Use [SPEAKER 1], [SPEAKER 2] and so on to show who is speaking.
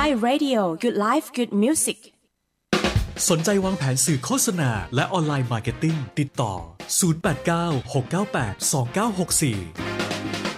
[SPEAKER 1] Thai Radio Good Life Good Music
[SPEAKER 2] สนใจวางแผนสื่อโฆษณาและออนไลน์มาร์เก็ตติ้งติดต่อ 089 698 2964